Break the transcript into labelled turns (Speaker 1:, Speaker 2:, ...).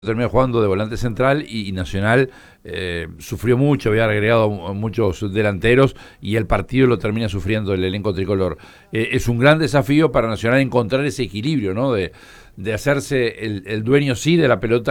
Speaker 1: terminó jugando de volante central y Nacional sufrió mucho, había agregado muchos delanteros y el partido lo termina sufriendo el elenco tricolor. Es un gran desafío para Nacional encontrar ese equilibrio, ¿no? De hacerse el dueño sí de la pelota